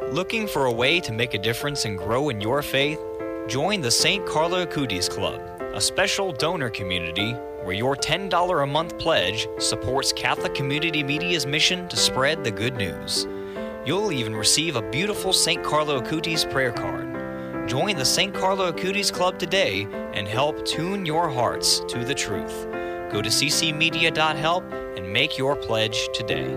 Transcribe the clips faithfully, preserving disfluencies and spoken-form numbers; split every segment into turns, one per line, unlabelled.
Looking for a way to make a difference and grow in your faith? Join the Saint Carlo Acutis Club, a special donor community where your ten dollars a month pledge supports Catholic Community Media's mission to spread the good news. You'll even receive a beautiful Saint Carlo Acutis prayer card. Join the Saint Carlo Acutis Club today and help tune your hearts to the truth. Go to c c media dot help and make your pledge today.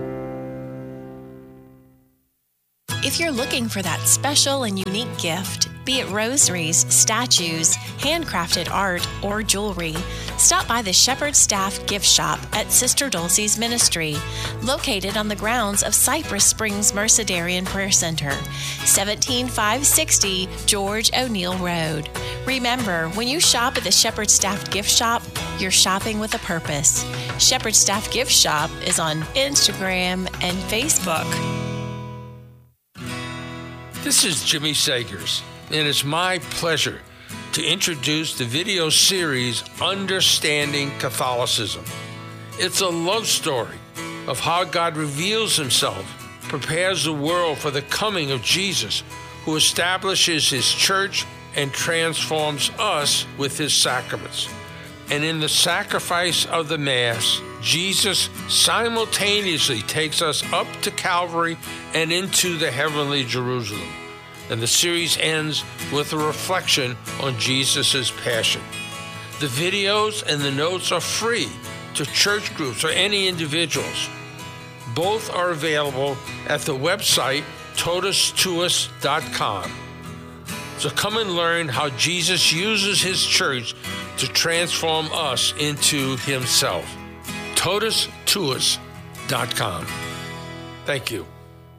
If you're looking for that special and unique gift, be it rosaries, statues, handcrafted art, or jewelry, stop by the Shepherd Staff Gift Shop at Sister Dulcie's Ministry, located on the grounds of Cypress Springs Mercedarian Prayer Center, seventeen five sixty George O'Neill Road. Remember, when you shop at the Shepherd Staff Gift Shop, you're shopping with a purpose. Shepherd Staff Gift Shop is on Instagram and Facebook.
This is Jimmy Sagers, and it's my pleasure to introduce the video series Understanding Catholicism. It's a love story of how God reveals himself, prepares the world for the coming of Jesus, who establishes his church and transforms us with his sacraments. And in the sacrifice of the Mass, Jesus simultaneously takes us up to Calvary and into the heavenly Jerusalem. And the series ends with a reflection on Jesus' passion. The videos and the notes are free to church groups or any individuals. Both are available at the website totus tuus dot com. So come and learn how Jesus uses his church to transform us into himself. totus tuus dot com. Thank you.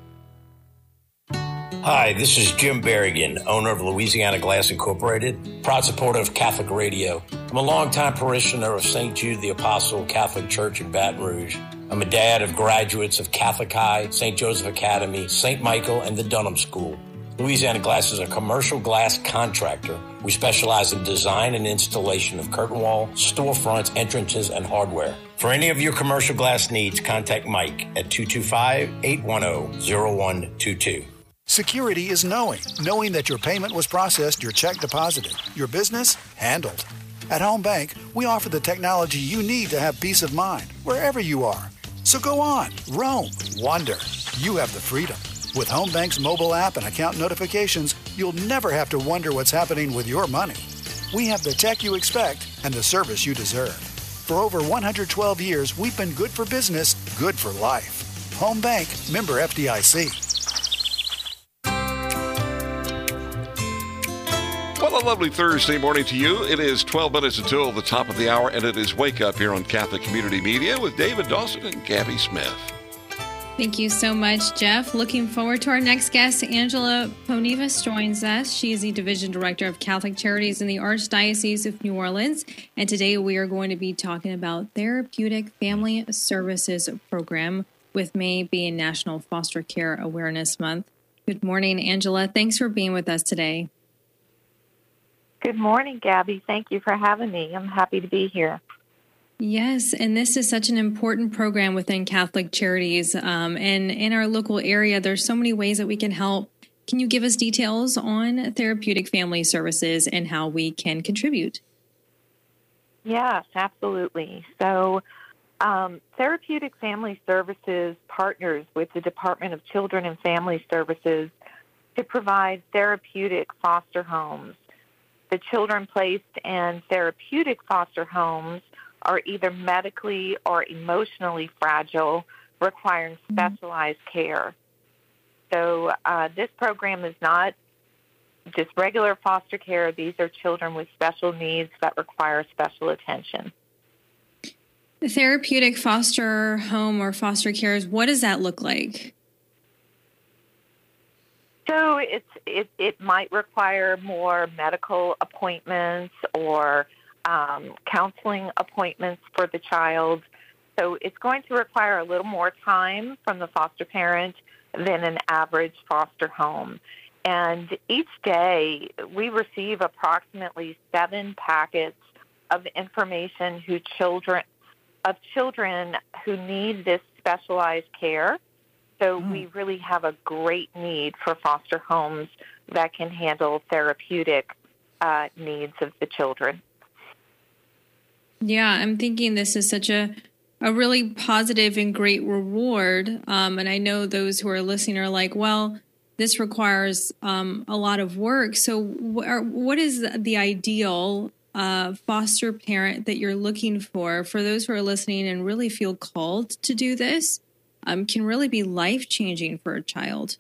Hi, this is Jim Berrigan, owner of Louisiana Glass Incorporated, proud supporter of Catholic Radio. I'm a longtime parishioner of Saint Jude the Apostle Catholic Church in Baton Rouge. I'm a dad of graduates of Catholic High, Saint Joseph Academy, Saint Michael, and the Dunham School. Louisiana Glass is a commercial glass contractor. We specialize in design and installation of curtain wall, storefronts, entrances, and hardware. For any of your commercial glass needs, contact Mike at two two five, eight one zero, zero one two two.
Security is knowing. Knowing that your payment was processed, your check deposited, your business handled. At Home Bank, we offer the technology you need to have peace of mind wherever you are. So go on, roam, wander. You have the freedom. With Home Bank's mobile app and account notifications, you'll never have to wonder what's happening with your money. We have the tech you expect and the service you deserve. For over one hundred twelve years, we've been good for business, good for life. Home Bank, member F D I C.
Well, a lovely Thursday morning to you. It is twelve minutes until the top of the hour, and it is Wake Up here on Catholic Community Media with David Dawson and Gabby Smith.
Thank you so much, Jeff. Looking forward to our next guest. Angela Ponivas joins us. She is the Division Director of Catholic Charities in the Archdiocese of New Orleans. And today we are going to be talking about Therapeutic Family Services Program, with May being National Foster Care Awareness Month. Good morning, Angela. Thanks for being with us today.
Good morning, Gabby. Thank you for having me. I'm happy to be here.
Yes, and this is such an important program within Catholic Charities. Um, and in our local area, there's so many ways that we can help. Can you give us details on Therapeutic Family Services and how we can contribute?
Yes, absolutely. So um, Therapeutic Family Services partners with the Department of Children and Family Services to provide therapeutic foster homes. The children placed in therapeutic foster homes are either medically or emotionally fragile, requiring specialized care. So uh, this program is not just regular foster care. These are children with special needs that require special attention.
The therapeutic foster home or foster cares, what does that look like?
So it's, it, it might require more medical appointments or um, counseling appointments for the child. So it's going to require a little more time from the foster parent than an average foster home. And each day we receive approximately seven packets of information who children of children who need this specialized care. so we really have a great need for foster homes that can handle therapeutic uh, needs of the children.
Yeah, I'm thinking this is such a, a really positive and great reward. Um, and I know those who are listening are like, well, this requires um, a lot of work. So wh- are, what is the ideal uh, foster parent that you're looking for, for those who are listening and really feel called to do this, um, can really be life-changing for a child?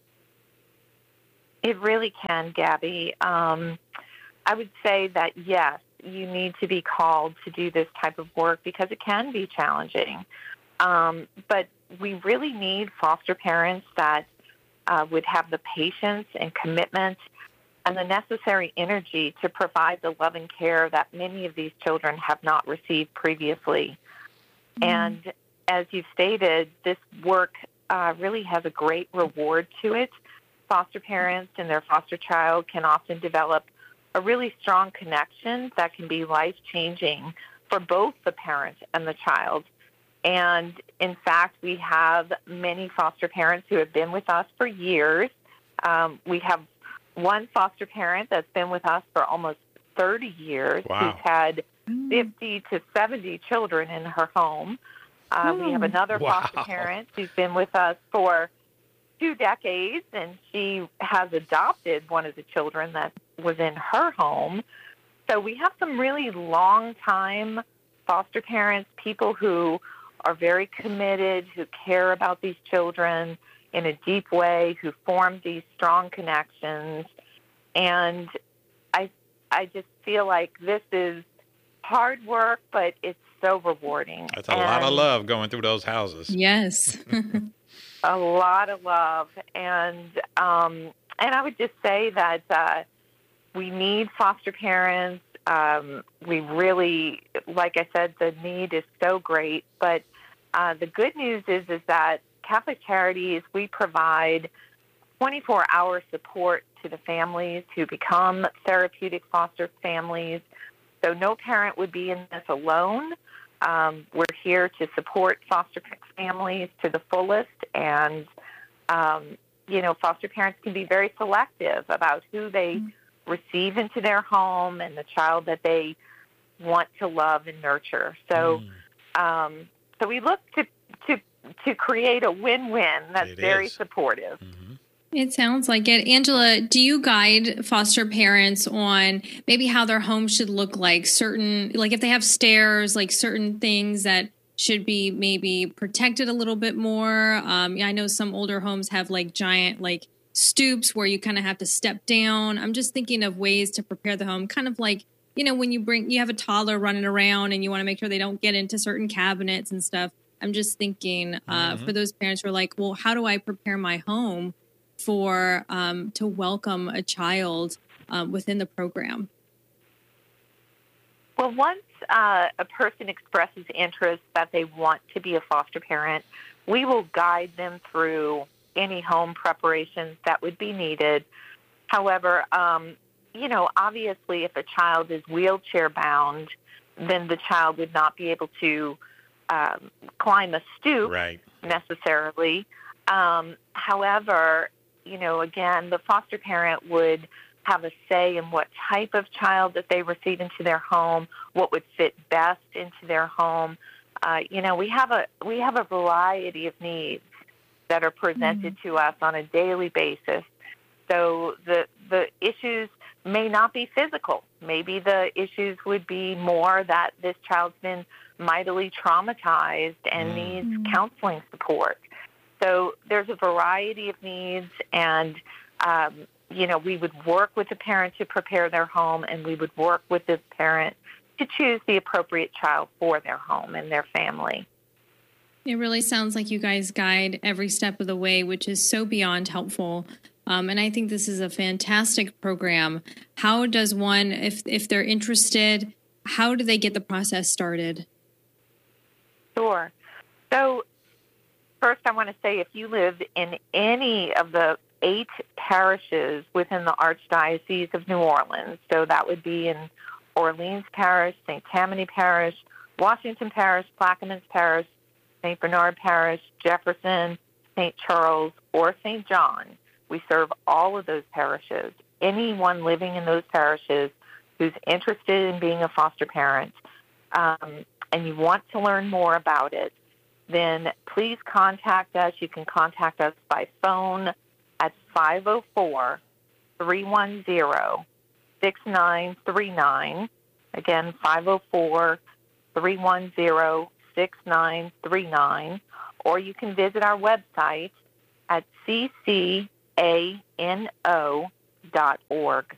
It really can, Gabby. Um, I would say that, yes, you need to be called to do this type of work because it can be challenging. Um, but we really need foster parents that uh, would have the patience and commitment and the necessary energy to provide the love and care that many of these children have not received previously. Mm. And as you stated, this work uh, really has a great reward to it. Foster parents and their foster child can often develop a really strong connection that can be life-changing for both the parent and the child. And in fact, we have many foster parents who have been with us for years. Um, we have one foster parent that's been with us for almost thirty years,
wow.
who's had fifty to seventy children in her home. Uh, we have another
wow.
foster parent who's been with us for two decades, and she has adopted one of the children that was in her home. So we have some really long-time foster parents, people who are very committed, who care about these children in a deep way, who form these strong connections. And I, I just feel like this is hard work, but it's so rewarding.
That's a
and
lot of love going through those houses.
Yes.
A lot of love. And um, and I would just say that uh, we need foster parents. Um, we really, like I said, the need is so great. But uh, the good news is, is that Catholic Charities, we provide twenty-four hour support to the families who become therapeutic foster families. So no parent would be in this alone. Um, we're here to support foster families to the fullest, and, um, you know, foster parents can be very selective about who they mm-hmm. receive into their home and the child that they want to love and nurture. So, mm. um, so we look to, to, to create a win-win that's it very is. supportive. Mm-hmm.
It sounds like it. Angela, do you guide foster parents on maybe how their home should look like? Certain, like if they have stairs, like certain things that should be maybe protected a little bit more? Um, yeah, I know some older homes have like giant like stoops where you kind of have to step down. I'm just thinking of ways to prepare the home, kind of like, you know, when you bring, you have a toddler running around and you want to make sure they don't get into certain cabinets and stuff. I'm just thinking uh, mm-hmm. for those parents who are like, well, how do I prepare my home for um, to welcome a child um, within the program?
Well, once uh, a person expresses interest that they want to be a foster parent, we will guide them through any home preparations that would be needed. However, um, you know, obviously if a child is wheelchair bound, then the child would not be able to um, climb a stoop
right.
necessarily. Um, however, you know, again, the foster parent would have a say in what type of child that they receive into their home, what would fit best into their home. Uh, you know, we have a we have a variety of needs that are presented mm-hmm. to us on a daily basis. So the the issues may not be physical. Maybe the issues would be more that this child's been mightily traumatized and mm-hmm. needs counseling support. So there's a variety of needs, and, um, you know, we would work with the parent to prepare their home, and we would work with the parent to choose the appropriate child for their home and their family.
It really sounds like you guys guide every step of the way, which is so beyond helpful. Um, and I think this is a fantastic program. How does one, if if they're interested, how do they get the process started?
Sure. So first, I want to say if you live in any of the eight parishes within the Archdiocese of New Orleans, so that would be in Orleans Parish, Saint Tammany Parish, Washington Parish, Plaquemines Parish, Saint Bernard Parish, Jefferson, Saint Charles, or Saint John. We serve all of those parishes. Anyone living in those parishes who's interested in being a foster parent um, and you want to learn more about it, then please contact us. You can contact us by phone at five oh four, three one zero, six nine three nine. Again, five oh four, three one zero, six nine three nine. Or you can visit our website at c c a n o dot org.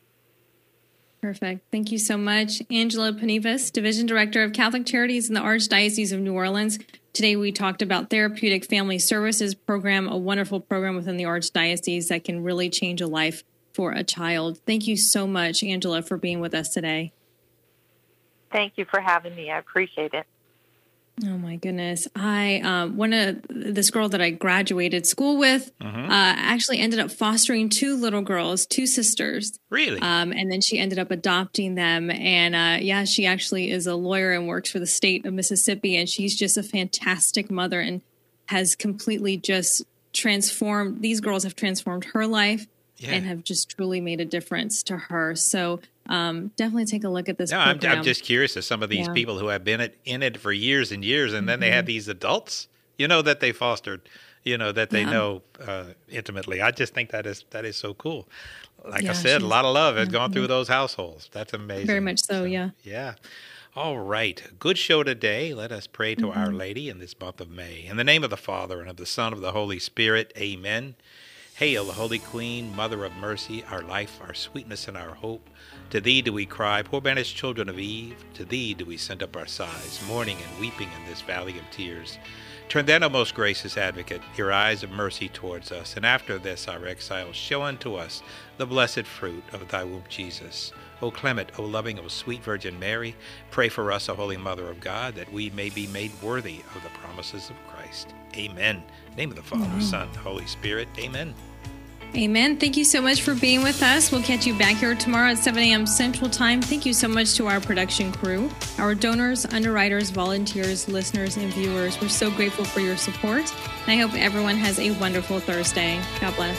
Perfect. Thank you so much. Angela Ponivas, Division Director of Catholic Charities in the Archdiocese of New Orleans. Today we talked about Therapeutic Family Services Program, a wonderful program within the Archdiocese that can really change a life for a child. Thank you so much, Angela, for being with us today.
Thank you for having me. I appreciate it.
Oh my goodness. I, um, one of this girl that I graduated school with,
Mhm.
uh, actually ended up fostering two little girls, two sisters.
Really?
Um, and then she ended up adopting them. And, uh, yeah, she actually is a lawyer and works for the state of Mississippi. And she's just a fantastic mother and has completely just transformed, these girls have transformed her life. Yeah. And have just truly made a difference to her. So um, definitely take a look at this
No, I'm,
program.
I'm just curious of some of these
Yeah.
people who have been it, in it for years and years, and then
Mhm.
they have these adults, you know, that they fostered, you know, that they
Yeah.
know uh, intimately. I just think that is that is so cool. Like
Yeah,
I said, a
she's-
lot of love has gone
Mhm.
through those households. That's amazing.
Very much so, yeah.
Yeah. All right. Good show today. Let us pray to Our
Mhm.
Lady in this month of May. In the name of the Father, and of the Son, and of the Holy Spirit. Amen. Hail, the Holy Queen, Mother of Mercy, our life, our sweetness, and our hope. To thee do we cry, poor banished children of Eve. To thee do we send up our sighs, mourning and weeping in this valley of tears. Turn then, O most gracious Advocate, your eyes of mercy towards us, and after this our exile, show unto us the blessed fruit of thy womb, Jesus. O clement, O loving, O sweet Virgin Mary, pray for us, O Holy Mother of God, that we may be made worthy of the promises of Christ. Amen. In the name of the Father,
Amen.
Son, Holy Spirit. Amen.
Amen. Thank you so much for being with us. We'll catch you back here tomorrow at seven a.m. Central Time. Thank you so much to our production crew, our donors, underwriters, volunteers, listeners, and viewers. We're so grateful for your support. And I hope everyone has a wonderful Thursday. God bless.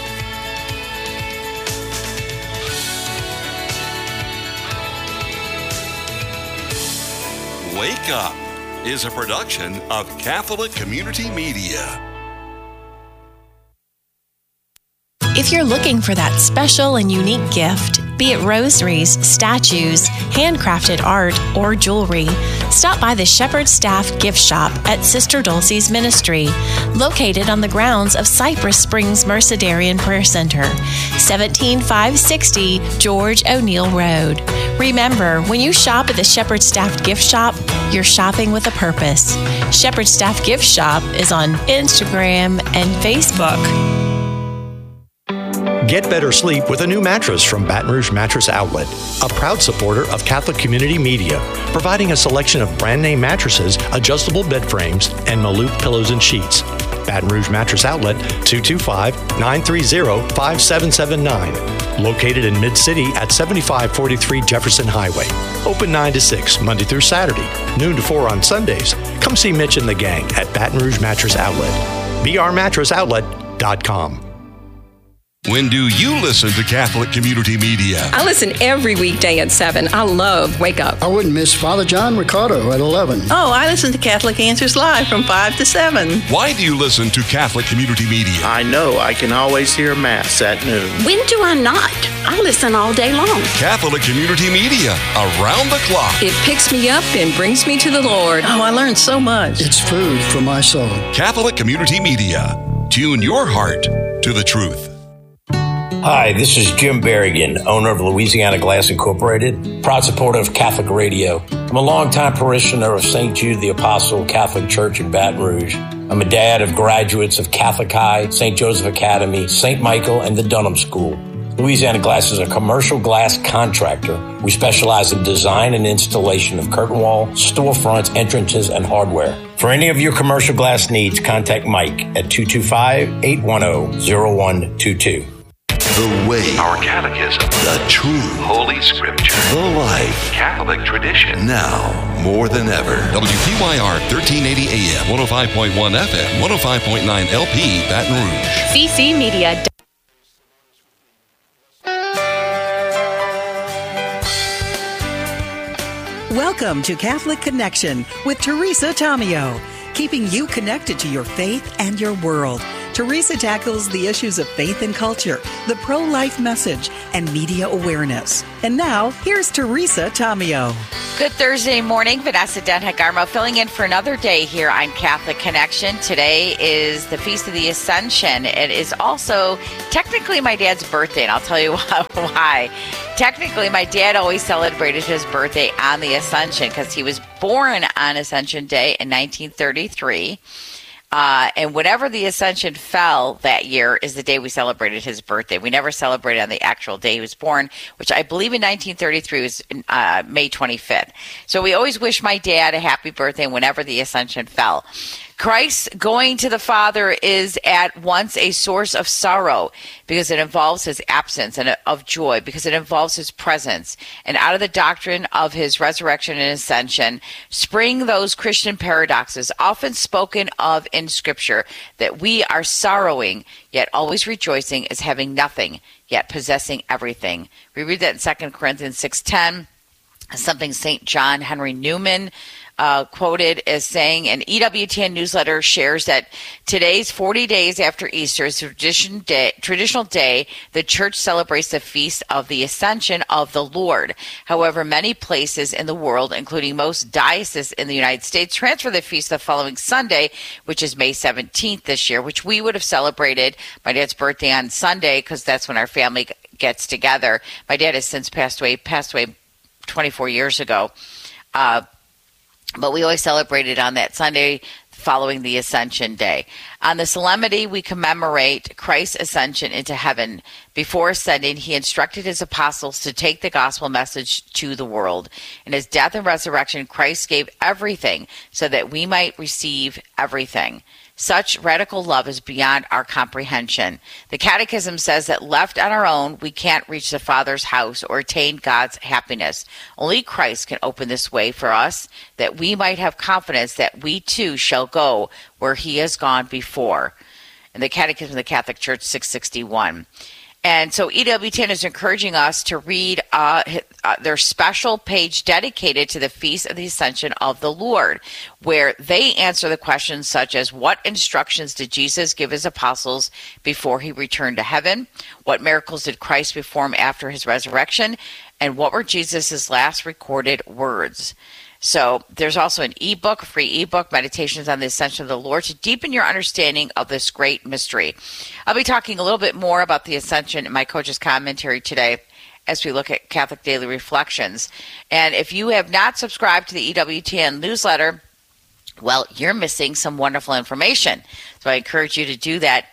Wake Up is a production of Catholic Community Media.
If you're looking for that special and unique gift, be it rosaries, statues, handcrafted art, or jewelry, stop by the Shepherd Staff Gift Shop at Sister Dulcie's Ministry, located on the grounds of Cypress Springs Mercedarian Prayer Center, seventeen five sixty George O'Neill Road. Remember, when you shop at the Shepherd Staff Gift Shop, you're shopping with a purpose. Shepherd Staff Gift Shop is on Instagram and Facebook.
Get better sleep with a new mattress from Baton Rouge Mattress Outlet, a proud supporter of Catholic Community Media, providing a selection of brand name mattresses, adjustable bed frames, and Malouf pillows and sheets. Baton Rouge Mattress Outlet, two two five, nine three zero, five seven seven nine. Located in Mid-City at seventy-five forty-three Jefferson Highway. Open nine to six, Monday through Saturday, noon to four on Sundays. Come see Mitch and the gang at Baton Rouge Mattress Outlet. b r mattress outlet dot com.
When do you listen to Catholic Community Media?
I listen every weekday at seven. I love Wake Up.
I wouldn't miss Father John Ricardo at eleven.
Oh, I listen to Catholic Answers Live from five to seven.
Why do you listen to Catholic Community Media?
I know I can always hear Mass at noon.
When do I not? I listen all day long.
Catholic Community Media, around the clock.
It picks me up and brings me to the Lord.
Oh, I learned so much.
It's food for my soul.
Catholic Community Media. Tune your heart to the truth.
Hi, this is Jim Berrigan, owner of Louisiana Glass Incorporated, proud supporter of Catholic Radio. I'm a longtime parishioner of Saint Jude the Apostle Catholic Church in Baton Rouge. I'm a dad of graduates of Catholic High, Saint Joseph Academy, Saint Michael, and the Dunham School. Louisiana Glass is a commercial glass contractor. We specialize in design and installation of curtain wall, storefronts, entrances, and hardware. For any of your commercial glass needs, contact Mike at two two five, eight one zero, zero one two two.
The way. Our catechism. The truth. Holy Scripture. The life. Catholic tradition. Now, more than ever. W P Y R thirteen eighty A M, one oh five point one F M, one oh five point nine L P, Baton Rouge.
C C Media.
Welcome to Catholic Connection with Teresa Tomeo, keeping you connected to your faith and your world. Teresa tackles the issues of faith and culture, the pro-life message, and media awareness. And now, here's Teresa Tomeo.
Good Thursday morning. Vanessa Denhagarmo filling in for another day here on Catholic Connection. Today is the Feast of the Ascension. It is also technically my dad's birthday, and I'll tell you why. Technically, my dad always celebrated his birthday on the Ascension because he was born on Ascension Day in nineteen thirty-three. Uh, and whenever the Ascension fell that year is the day we celebrated his birthday. We never celebrated on the actual day he was born, which I believe in nineteen thirty-three was uh, May twenty-fifth. So we always wish my dad a happy birthday whenever the Ascension fell. Christ going to the Father is at once a source of sorrow because it involves his absence, and of joy because it involves his presence. And out of the doctrine of his resurrection and ascension spring those Christian paradoxes often spoken of in Scripture, that we are sorrowing, yet always rejoicing, as having nothing, yet possessing everything. We read that in Second Corinthians six ten, something Saint John Henry Newman Uh, quoted as saying. An E W T N newsletter shares that today's forty days after Easter is tradition day, traditional day. The Church celebrates the feast of the Ascension of the Lord. However, many places in the world, including most dioceses in the United States, transfer the feast the following Sunday, which is May seventeenth this year, which we would have celebrated my dad's birthday on Sunday because that's when our family gets together. My dad has since passed away, passed away twenty-four years ago. Uh, But we always celebrated on that Sunday following the Ascension Day. On the solemnity, we commemorate Christ's ascension into heaven. Before ascending, he instructed his apostles to take the gospel message to the world. In his death and resurrection, Christ gave everything so that we might receive everything. Such radical love is beyond our comprehension. The Catechism says that left on our own, we can't reach the Father's house or attain God's happiness. Only Christ can open this way for us, that we might have confidence that we too shall go where he has gone before. In the Catechism of the Catholic Church, six sixty-one. And so E W T N is encouraging us to read uh, their special page dedicated to the Feast of the Ascension of the Lord, where they answer the questions such as, what instructions did Jesus give his apostles before he returned to heaven? What miracles did Christ perform after his resurrection? And what were Jesus' last recorded words? So there's also an ebook, a free ebook, Meditations on the Ascension of the Lord, to deepen your understanding of this great mystery. I'll be talking a little bit more about the Ascension in my coach's commentary today as we look at Catholic Daily Reflections. And if you have not subscribed to the E W T N newsletter, well, you're missing some wonderful information. So I encourage you to do that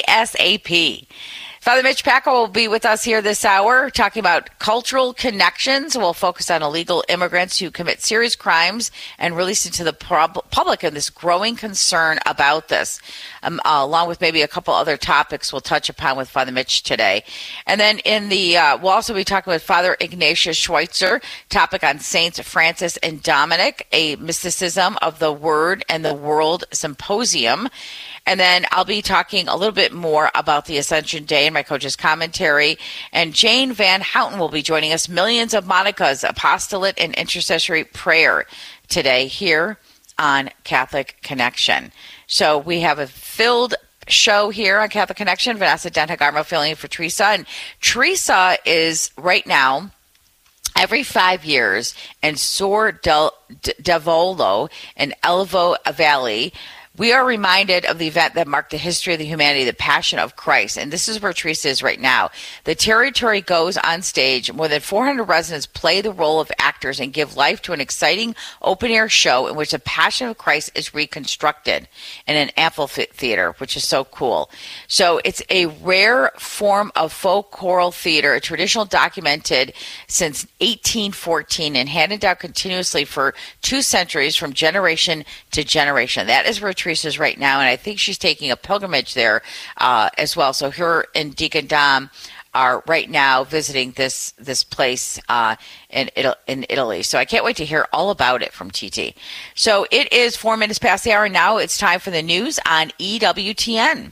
ASAP. Father Mitch Pacwa will be with us here this hour talking about cultural connections. We'll focus on illegal immigrants who commit serious crimes and release it to the prob- public and this growing concern about this, um, uh, along with maybe a couple other topics we'll touch upon with Father Mitch today. And then in the uh, we'll also be talking with Father Ignatius Schweitzer, topic on Saints Francis and Dominic, a mysticism of the Word and the World symposium. And then I'll be talking a little bit more about the Ascension Day in my coach's commentary. And Jane Van Houten will be joining us, Millions of Monica's Apostolate and Intercessory Prayer, today here on Catholic Connection. So we have a filled show here on Catholic Connection. Vanessa Denhagarmo filling in for Teresa. And Teresa is right now, every five years, in Sor del Diavolo in Elvo Valley, we are reminded of the event that marked the history of the humanity, the Passion of Christ. And this is where Teresa is right now. The territory goes on stage. More than four hundred residents play the role of actors and give life to an exciting open-air show in which the Passion of Christ is reconstructed in an amphitheater, which is so cool. So it's a rare form of folk choral theater, a traditional documented since eighteen fourteen and handed down continuously for two centuries from generation to generation. That is where Teresa's right now, and I think she's taking a pilgrimage there uh, as well. So her and Deacon Dom are right now visiting this this place uh, in, in Italy. So I can't wait to hear all about it from T T. So it is four minutes past the hour now. It's time for the news on E W T N.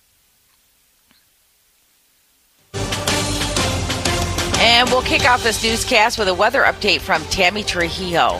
And we'll kick off this newscast with a weather update from Tammy Trujillo.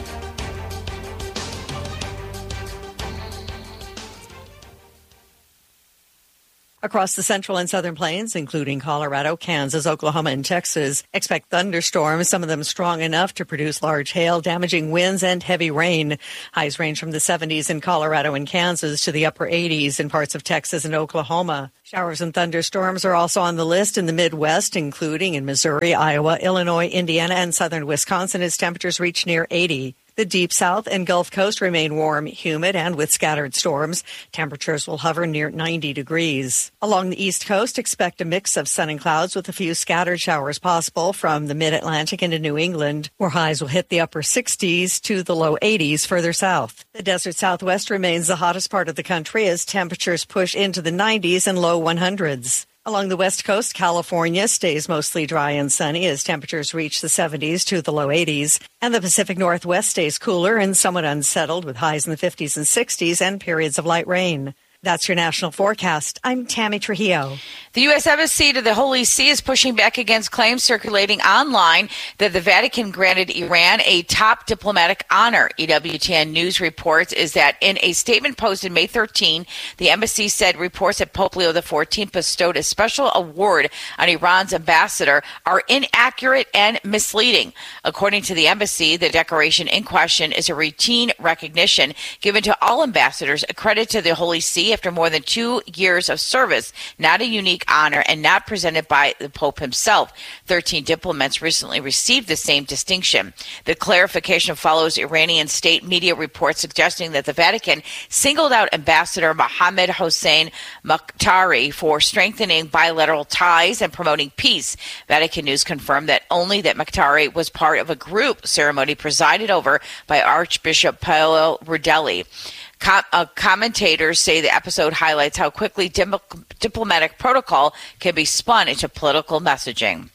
Across the central and southern plains, including Colorado, Kansas, Oklahoma, and Texas, expect thunderstorms, some of them strong enough to produce large hail, damaging winds, and heavy rain. Highs range from the seventies in Colorado and Kansas to the upper eighties in parts of Texas and Oklahoma. Showers and thunderstorms are also on the list in the Midwest, including in Missouri, Iowa, Illinois, Indiana, and southern Wisconsin as temperatures reach near eighty. The Deep South and Gulf Coast remain warm, humid, and with scattered storms. Temperatures will hover near ninety degrees. Along the East Coast, expect a mix of sun and clouds with a few scattered showers possible from the mid-Atlantic into New England, where highs will hit the upper sixties to the low eighties further south. The desert Southwest remains the hottest part of the country as temperatures push into the nineties and low hundreds. Along the West Coast, California stays mostly dry and sunny as temperatures reach the seventies to the low eighties. And the Pacific Northwest stays cooler and somewhat unsettled with highs in the fifties and sixties and periods of light rain. That's your national forecast. I'm Tammy Trujillo.
The U S Embassy to the Holy See is pushing back against claims circulating online that the Vatican granted Iran a top diplomatic honor. E W T N News reports is that in a statement posted May thirteenth, the embassy said reports that Pope Leo the fourteenth bestowed a special award on Iran's ambassador are inaccurate and misleading. According to the embassy, the decoration in question is a routine recognition given to all ambassadors accredited to the Holy See after more than two years of service, not a unique honor and not presented by the Pope himself. Thirteen diplomats recently received the same distinction. The clarification follows Iranian state media reports suggesting that the Vatican singled out Ambassador Mohammad Hossein Makhtari for strengthening bilateral ties and promoting peace. Vatican News confirmed that only that Makhtari was part of a group ceremony presided over by Archbishop Paolo Rudelli. Com- uh, commentators say the episode highlights how quickly dim- diplomatic protocol can be spun into political messaging.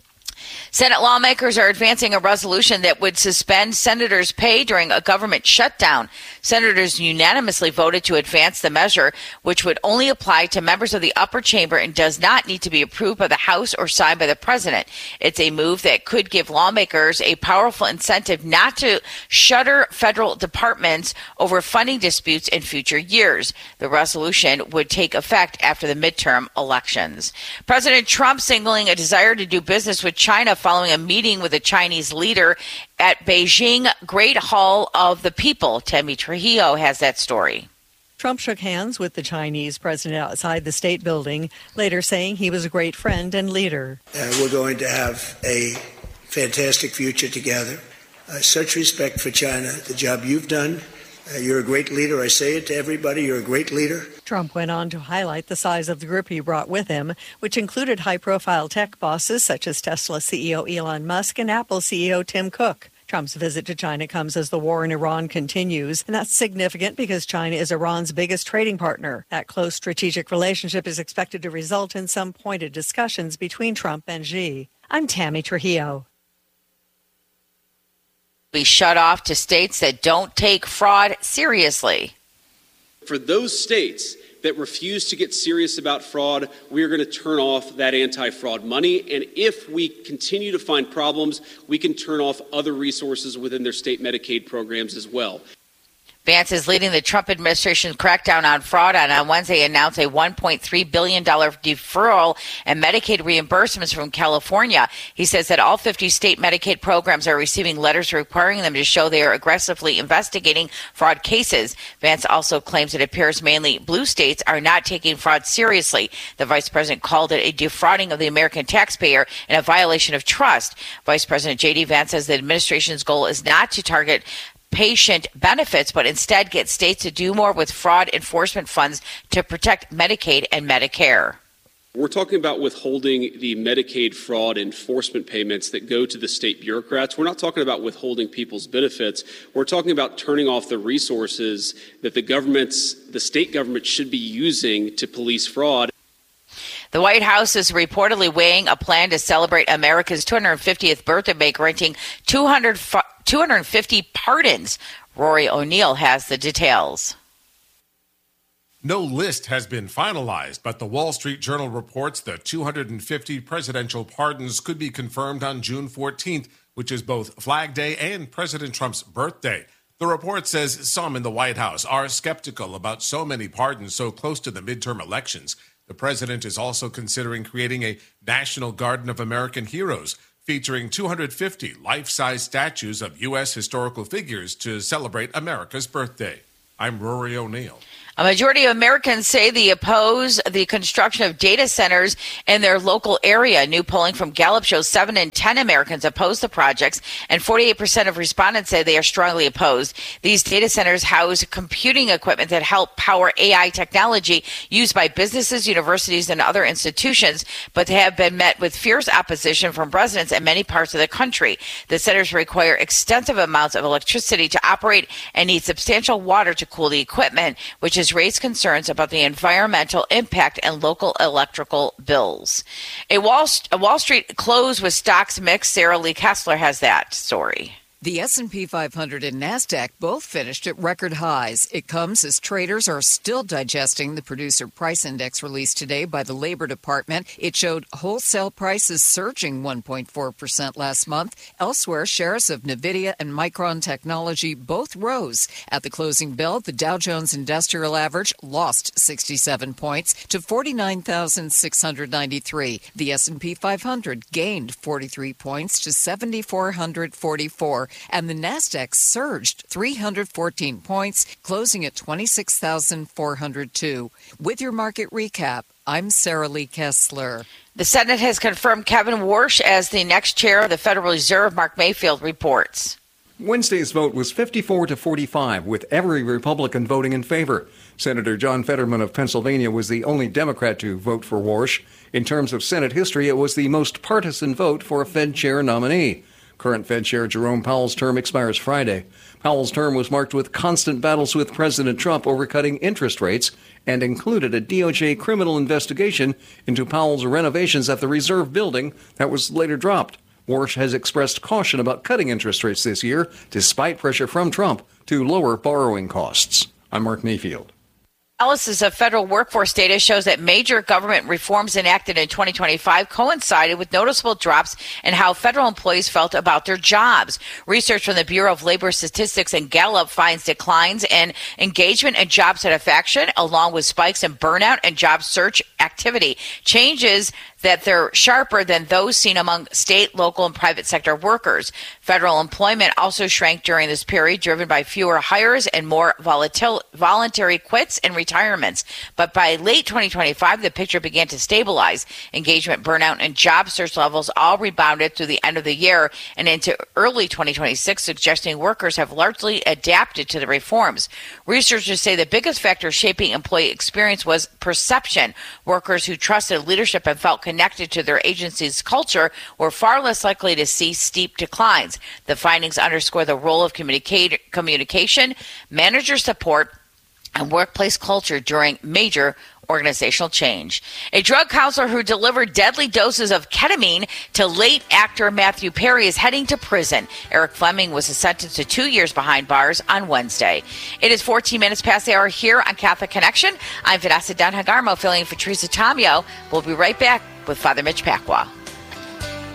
Senate lawmakers are advancing a resolution that would suspend senators' pay during a government shutdown. Senators unanimously voted to advance the measure, which would only apply to members of the upper chamber and does not need to be approved by the House or signed by the president. It's a move that could give lawmakers a powerful incentive not to shutter federal departments over funding disputes in future years. The resolution would take effect after the midterm elections. President Trump signaling a desire to do business with China following a meeting with a Chinese leader at Beijing Great Hall of the People. Tammy Trujillo has that story.
Trump shook hands with the Chinese president outside the State Building, later saying he was a great friend and leader.
Uh, we're going to have a fantastic future together. Uh, such respect for China, the job you've done. Uh, you're a great leader. I say it to everybody. You're a great leader.
Trump went on to highlight the size of the group he brought with him, which included high-profile tech bosses such as Tesla C E O Elon Musk and Apple C E O Tim Cook. Trump's visit to China comes as the war in Iran continues, and that's significant because China is Iran's biggest trading partner. That close strategic relationship is expected to result in some pointed discussions between Trump and Xi. I'm Tammy Trujillo.
Be shut off to states that don't take fraud seriously.
For those states that refuse to get serious about fraud, we are going to turn off that anti-fraud money. And if we continue to find problems, we can turn off other resources within their state Medicaid programs as well.
Vance is leading the Trump administration's crackdown on fraud and on Wednesday announced a one point three billion dollars deferral and Medicaid reimbursements from California. He says that all fifty state Medicaid programs are receiving letters requiring them to show they are aggressively investigating fraud cases. Vance also claims it appears mainly blue states are not taking fraud seriously. The vice president called it a defrauding of the American taxpayer and a violation of trust. Vice President J D. Vance says the administration's goal is not to target patient benefits, but instead get states to do more with fraud enforcement funds to protect Medicaid and Medicare.
We're talking about withholding the Medicaid fraud enforcement payments that go to the state bureaucrats. We're not talking about withholding people's benefits. We're talking about turning off the resources that the governments, the state government should be using to police fraud.
The White House is reportedly weighing a plan to celebrate America's two hundred fiftieth birthday by granting two hundred, two hundred fifty pardons. Rory O'Neill has the details.
No list has been finalized, but the Wall Street Journal reports the two hundred fifty presidential pardons could be confirmed on June fourteenth, which is both Flag Day and President Trump's birthday. The report says some in the White House are skeptical about so many pardons so close to the midterm elections. The president is also considering creating a National Garden of American Heroes, featuring two hundred fifty life-size statues of U S historical figures to celebrate America's birthday. I'm Rory O'Neill.
A majority of Americans say they oppose the construction of data centers in their local area. New polling from Gallup shows seven in ten Americans oppose the projects, and forty-eight percent of respondents say they are strongly opposed. These data centers house computing equipment that help power A I technology used by businesses, universities, and other institutions, but they have been met with fierce opposition from residents in many parts of the country. The centers require extensive amounts of electricity to operate and need substantial water to cool the equipment, which is raised concerns about the environmental impact and local electrical bills. A Wall, a Wall Street close with stocks mixed. Sarah Lee Kessler has that story.
The S and P five hundred and NASDAQ both finished at record highs. It comes as traders are still digesting the Producer Price Index released today by the Labor Department. It showed wholesale prices surging one point four percent last month. Elsewhere, shares of NVIDIA and Micron Technology both rose. At the closing bell, the Dow Jones Industrial Average lost sixty-seven points to forty-nine thousand six hundred ninety-three. The S and P five hundred gained forty-three points to seven thousand four hundred forty-four. And the NASDAQ surged three hundred fourteen points, closing at twenty-six thousand four hundred two. With your market recap, I'm Sarah Lee Kessler.
The Senate has confirmed Kevin Warsh as the next chair of the Federal Reserve. Mark Mayfield reports.
Wednesday's vote was fifty-four to forty-five, with every Republican voting in favor. Senator John Fetterman of Pennsylvania was the only Democrat to vote for Warsh. In terms of Senate history, it was the most partisan vote for a Fed chair nominee. Current Fed Chair Jerome Powell's term expires Friday. Powell's term was marked with constant battles with President Trump over cutting interest rates and included a D O J criminal investigation into Powell's renovations at the Reserve Building that was later dropped. Warsh has expressed caution about cutting interest rates this year, despite pressure from Trump to lower borrowing costs. I'm Mark Mayfield.
Analysis of federal workforce data shows that major government reforms enacted in twenty twenty-five coincided with noticeable drops in how federal employees felt about their jobs. Research from the Bureau of Labor Statistics and Gallup finds declines in engagement and job satisfaction, along with spikes in burnout and job search activity. Changes that they're sharper than those seen among state, local, and private sector workers. Federal employment also shrank during this period, driven by fewer hires and more volatil- voluntary quits and retirements. But by late twenty twenty-five, the picture began to stabilize. Engagement, burnout, and job search levels all rebounded through the end of the year and into early twenty twenty-six, suggesting workers have largely adapted to the reforms. Researchers say the biggest factor shaping employee experience was perception. Workers who trusted leadership and felt connected to their agency's culture were far less likely to see steep declines. The findings underscore the role of communicate, communication, manager support, and workplace culture during major organizational change. A drug counselor who delivered deadly doses of ketamine to late actor Matthew Perry is heading to prison. Eric Fleming was sentenced to two years behind bars on Wednesday. It is fourteen minutes past the hour here on Catholic Connection. I'm Vanessa Dunn-Hagarmo, filling in for Teresa Tomeo. We'll be right back with Father Mitch Pacwa.